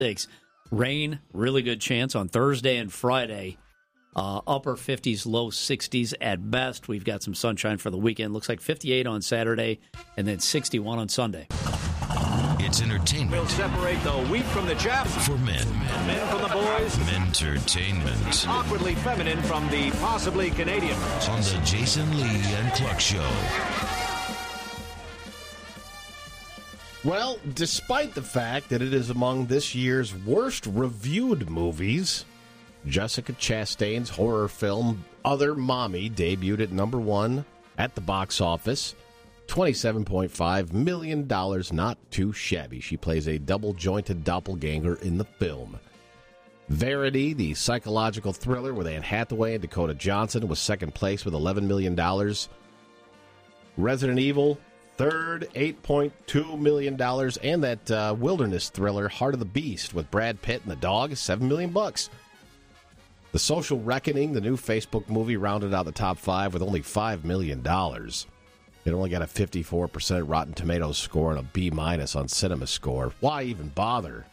Thanks. Rain, really good chance on Thursday and Friday. Upper 50s, low 60s at best. We've got some sunshine for the weekend. Looks like 58 on Saturday and then 61 on Sunday. It's entertainment. We'll separate the wheat from the chaff. For men. Men from the boys. Mentertainment. Awkwardly feminine from the possibly Canadian. On the Jason Lee and Cluck Show. Well, despite the fact that it is among this year's worst reviewed movies, Jessica Chastain's horror film Other Mommy debuted at number 1 at the box office. $27.5 million, not too shabby. She plays a double-jointed doppelganger in the film. Verity, the psychological thriller with Anne Hathaway and Dakota Johnson, was second place with $11 million. Resident Evil, third, $8.2 million. And that wilderness thriller, Heart of the Beast, with Brad Pitt and the dog, $7 million. The Social Reckoning, the new Facebook movie, rounded out the top 5 with only $5 million. It only got a 54% Rotten Tomatoes score and a B- on CinemaScore. Why even bother?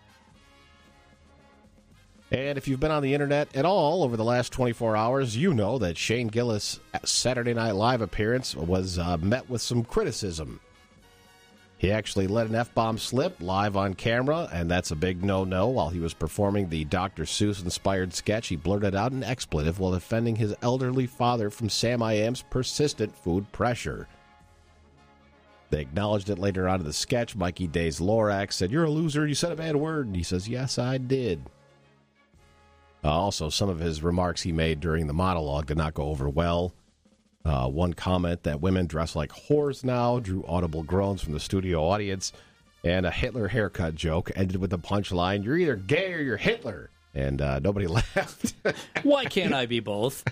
And if you've been on the internet at all over the last 24 hours, you know that Shane Gillis' Saturday Night Live appearance was met with some criticism. He actually let an F-bomb slip live on camera, and that's a big no-no. While he was performing the Dr. Seuss-inspired sketch, he blurted out an expletive while defending his elderly father from Sam I Am's persistent food pressure. They acknowledged it later on in the sketch. Mikey Days-Lorax said, "You're a loser, you said a bad word." And he says, "Yes, I did." Also, some of his remarks he made during the monologue did not go over well. One comment that women dress like whores now drew audible groans from the studio audience, and a Hitler haircut joke ended with the punchline, "You're either gay or you're Hitler," and nobody laughed. Why can't I be both?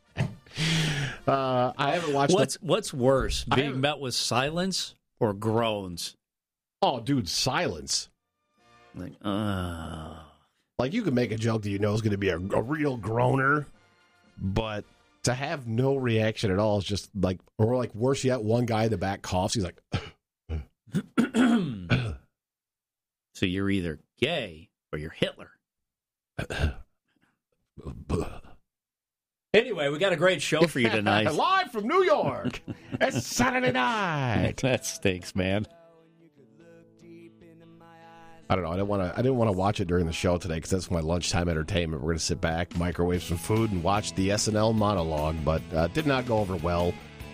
I haven't watched. What's worse, being met with silence or groans? Oh, dude, silence. Like you can make a joke that you know is going to be a real groaner, but to have no reaction at all is just like, or like worse yet, one guy in the back coughs. He's like, so you're either gay or you're Hitler. Anyway, we got a great show for you tonight. Live from New York. It's Saturday night. That stinks, man. I don't know. I didn't want to watch it during the show today because that's my lunchtime entertainment. We're going to sit back, microwave some food, and watch the SNL monologue, but did not go over well.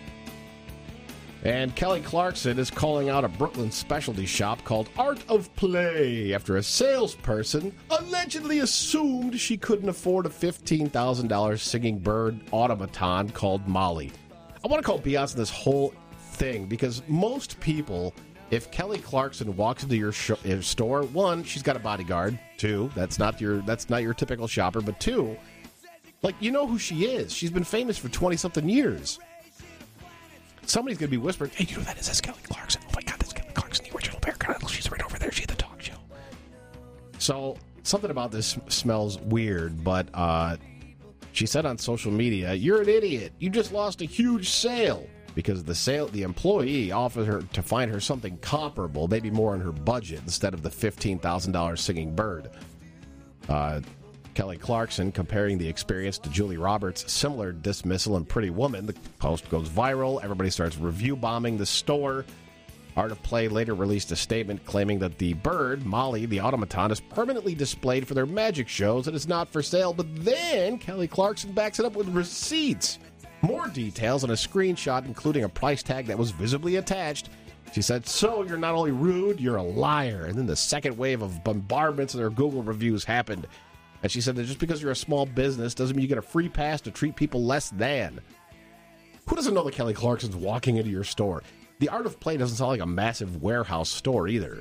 And Kelly Clarkson is calling out a Brooklyn specialty shop called Art of Play after a salesperson allegedly assumed she couldn't afford a $15,000 singing bird automaton called Molly. I want to call BS on this whole thing because most people, if Kelly Clarkson walks into your store, one, she's got a bodyguard. Two, that's not your typical shopper. But two, like, you know who she is. She's been famous for 20-something years. Somebody's going to be whispering, "Hey, you know that is? That's Kelly Clarkson. Oh my God, that's Kelly Clarkson, the original Bear Girl. She's right over there. She's the talk show." So something about this smells weird, but she said on social media, "You're an idiot. You just lost a huge sale." Because the employee offered her to find her something comparable, maybe more in her budget, instead of the $15,000 singing bird. Kelly Clarkson comparing the experience to Julie Roberts' similar dismissal in Pretty Woman. The post goes viral. Everybody starts review bombing the store. Art of Play later released a statement claiming that the bird, Molly, the automaton, is permanently displayed for their magic shows and is not for sale. But then Kelly Clarkson backs it up with receipts. More details and a screenshot, including a price tag that was visibly attached. She said, "So you're not only rude, you're a liar." And then the second wave of bombardments of their Google reviews happened. And she said that just because you're a small business doesn't mean you get a free pass to treat people less than. Who doesn't know that Kelly Clarkson's walking into your store? The Art of Play doesn't sound like a massive warehouse store either.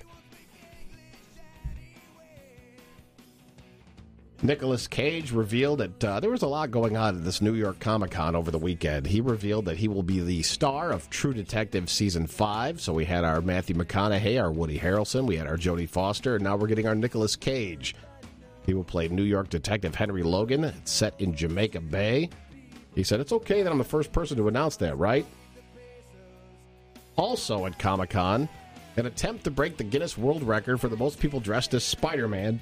Nicolas Cage revealed that there was a lot going on at this New York Comic-Con over the weekend. He revealed that he will be the star of True Detective Season 5. So we had our Matthew McConaughey, our Woody Harrelson, we had our Jodie Foster, and now we're getting our Nicolas Cage. He will play New York Detective Henry Logan. It's set in Jamaica Bay. He said, "It's okay that I'm the first person to announce that, right?" Also at Comic-Con, An attempt to break the Guinness World Record for the most people dressed as Spider-Man